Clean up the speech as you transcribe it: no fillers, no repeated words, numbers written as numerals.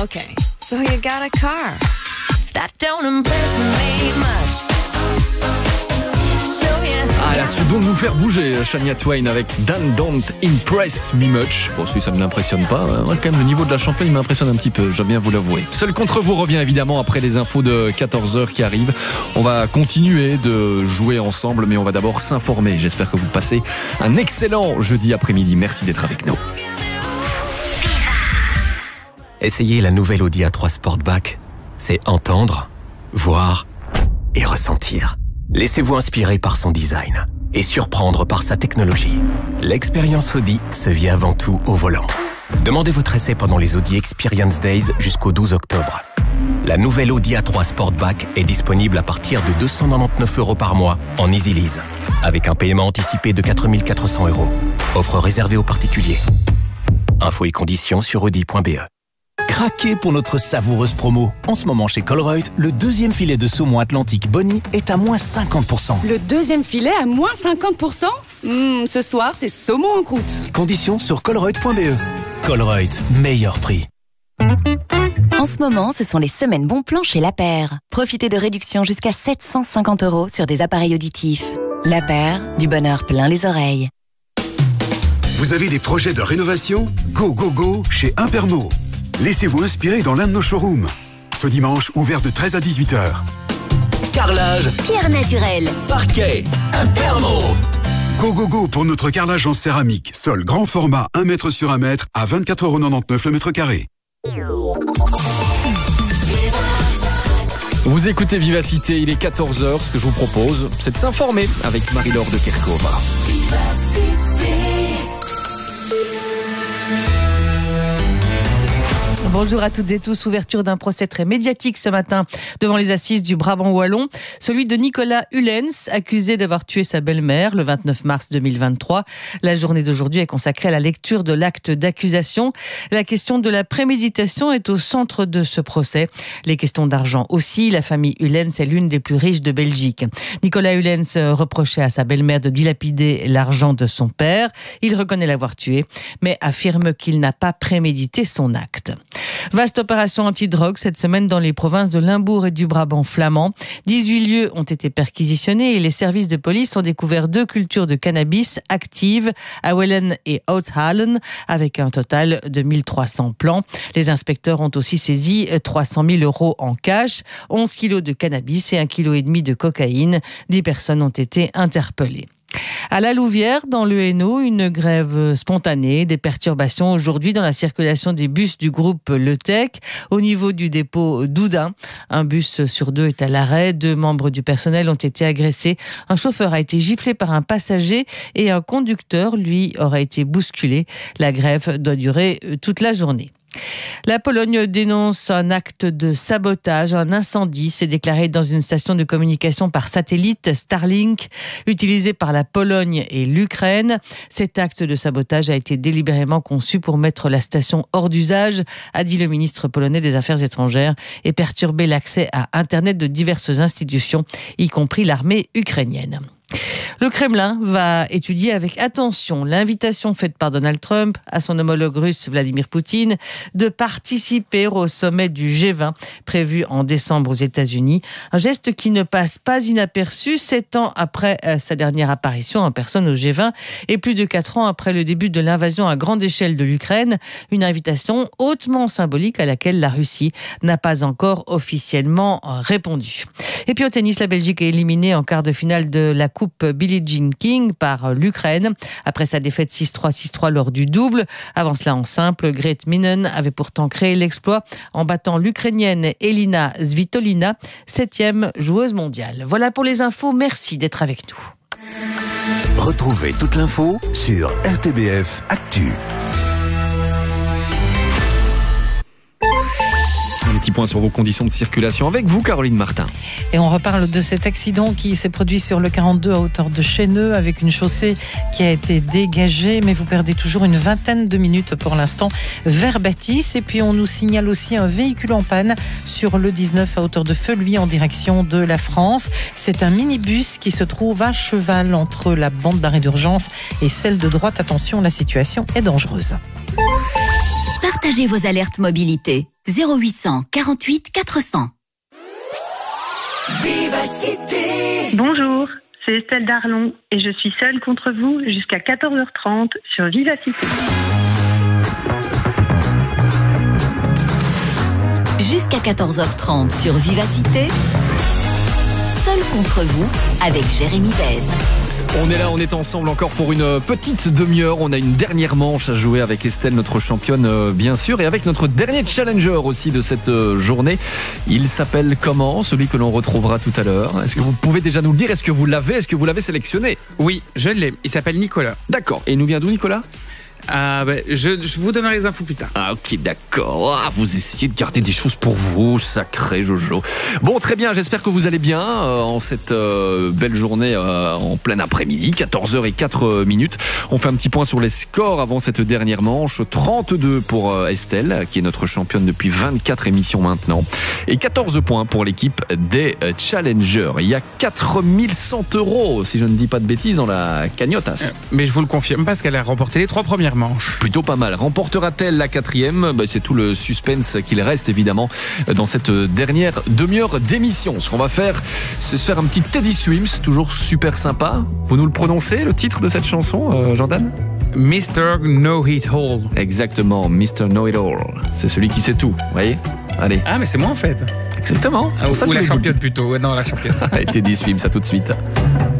Okay, so you got a car. That don't impress me much. Ah, elle a su donc nous faire bouger, Shania Twain, avec Dan Don't Impress Me Much. Bon, si ça ne l'impressionne pas, moi, quand même, le niveau de la chanteuse, il m'impressionne un petit peu, je dois bien vous l'avouer. Seul contre vous revient évidemment après les infos de 14h qui arrivent. On va continuer de jouer ensemble, mais on va d'abord s'informer. J'espère que vous passez un excellent jeudi après-midi. Merci d'être avec nous. Essayez la nouvelle Audi A3 Sportback. C'est entendre, voir et ressentir. Laissez-vous inspirer par son design et surprendre par sa technologie. L'expérience Audi se vit avant tout au volant. Demandez votre essai pendant les Audi Experience Days jusqu'au 12 octobre. La nouvelle Audi A3 Sportback est disponible à partir de 299 € par mois en Easy Lease, avec un paiement anticipé de 4 400 €. Offre réservée aux particuliers. Infos et conditions sur audi.be. Craquez pour notre savoureuse promo. En ce moment chez Colruyt, le deuxième filet de saumon Atlantique Bonnie est à moins 50%. Le deuxième filet à moins 50%? Ce soir, c'est saumon en croûte. Conditions sur colruyt.be. Colruyt, meilleur prix. En ce moment, ce sont les semaines bons plans chez La Paire. Profitez de réductions jusqu'à 750 € sur des appareils auditifs. La Paire, du bonheur plein les oreilles. Vous avez des projets de rénovation? Go, go, go chez Impermo. Laissez-vous inspirer dans l'un de nos showrooms. Ce dimanche, ouvert de 13 à 18h. Carrelage, Pierre naturelle, parquet, Impermo. Go, go, go pour notre carrelage en céramique. Sol grand format 1 mètre sur 1 mètre à 24,99 € le mètre carré. Vous écoutez Vivacité, il est 14h. Ce que je vous propose, c'est de s'informer avec Marie-Laure de Kerkhove. Bonjour à toutes et tous. Ouverture d'un procès très médiatique ce matin devant les assises du Brabant wallon. Celui de Nicolas Hulens, accusé d'avoir tué sa belle-mère le 29 mars 2023. La journée d'aujourd'hui est consacrée à la lecture de l'acte d'accusation. La question de la préméditation est au centre de ce procès. Les questions d'argent aussi. La famille Hulens est l'une des plus riches de Belgique. Nicolas Hulens reprochait à sa belle-mère de dilapider l'argent de son père. Il reconnaît l'avoir tué, mais affirme qu'il n'a pas prémédité son acte. Vaste opération anti-drogue cette semaine dans les provinces de Limbourg et du Brabant flamand. 18 lieux ont été perquisitionnés et les services de police ont découvert 2 cultures de cannabis actives à Wellen et Oudtshoorn avec un total de 1300 plants. Les inspecteurs ont aussi saisi 300 000 € en cash, 11 kilos de cannabis et 1,5 kg de cocaïne. 10 personnes ont été interpellées. À la Louvière, dans le Hainaut, une grève spontanée, des perturbations aujourd'hui dans la circulation des bus du groupe Le Tech. Au niveau du dépôt d'Oudin, un bus sur 2 est à l'arrêt. 2 membres du personnel ont été agressés. Un chauffeur a été giflé par un passager et un conducteur, lui, aurait été bousculé. La grève doit durer toute la journée. La Pologne dénonce un acte de sabotage. Un incendie s'est déclaré dans une station de communication par satellite Starlink utilisée par la Pologne et l'Ukraine. Cet acte de sabotage a été délibérément conçu pour mettre la station hors d'usage, a dit le ministre polonais des Affaires étrangères, et perturber l'accès à Internet de diverses institutions, y compris l'armée ukrainienne. Le Kremlin va étudier avec attention l'invitation faite par Donald Trump à son homologue russe Vladimir Poutine de participer au sommet du G20 prévu en décembre aux États-Unis. Un geste qui ne passe pas inaperçu 7 ans après sa dernière apparition en personne au G20 et plus de 4 ans après le début de l'invasion à grande échelle de l'Ukraine. Une invitation hautement symbolique à laquelle la Russie n'a pas encore officiellement répondu. Et puis au tennis, la Belgique est éliminée en quart de finale de la Coupe Billie Jean King par l'Ukraine après sa défaite 6-3, 6-3 lors du double. Avant cela en simple, Grete Minen avait pourtant créé l'exploit en battant l'Ukrainienne Elina Svitolina, 7e joueuse mondiale. Voilà pour les infos, merci d'être avec nous. Retrouvez toute l'info sur RTBF Actu. Un petit point sur vos conditions de circulation avec vous, Caroline Martin. Et on reparle de cet accident qui s'est produit sur le 42 à hauteur de Chêneux avec une chaussée qui a été dégagée, mais vous perdez toujours une vingtaine de minutes pour l'instant vers Bâtisse. Et puis on nous signale aussi un véhicule en panne sur le 19 à hauteur de Feuilly en direction de la France. C'est un minibus qui se trouve à cheval entre la bande d'arrêt d'urgence et celle de droite. Attention, la situation est dangereuse. Partagez vos alertes mobilité. 0800 48 400. Vivacité. Bonjour, c'est Estelle Darlon et je suis seule contre vous jusqu'à 14h30 sur Vivacité. Jusqu'à 14h30 sur Vivacité, seul contre vous avec Jérémy Bèze. On est là, on est ensemble encore pour une petite demi-heure. On a une dernière manche à jouer avec Estelle, notre championne bien sûr, et avec notre dernier challenger aussi de cette journée. Il s'appelle comment, celui que l'on retrouvera tout à l'heure? Est-ce que vous pouvez déjà nous le dire? Est-ce que vous l'avez sélectionné? Oui, je l'ai. Il s'appelle Nicolas. D'accord. Et il nous vient d'où, Nicolas? Je vous donnerai les infos plus tard. Ah ok, d'accord. Vous essayez de garder des choses pour vous, sacré Jojo. Bon, très bien, j'espère que vous allez bien en cette belle journée en plein après-midi, 14h04. On fait un petit point sur les scores avant cette dernière manche. 32 pour Estelle, qui est notre championne depuis 24 émissions maintenant. Et 14 points pour l'équipe des Challengers. Il y a 4100 €, si je ne dis pas de bêtises, dans la cagnotte. Mais je vous le confirme parce qu'elle a remporté les 3 premières manche. Plutôt pas mal. Remportera-t-elle la 4e? C'est tout le suspense qu'il reste évidemment dans cette dernière demi-heure d'émission. Ce qu'on va faire, c'est se faire un petit Teddy Swims, toujours super sympa. Vous nous le prononcez, le titre de cette chanson, Jordan? Mr. Know-It-All. Exactement, Mr. Know-It-All. C'est celui qui sait tout, vous voyez? Allez. Ah, mais c'est moi en fait. Exactement. Ou la championne plutôt. Non, la championne. Teddy Swims, à tout de suite.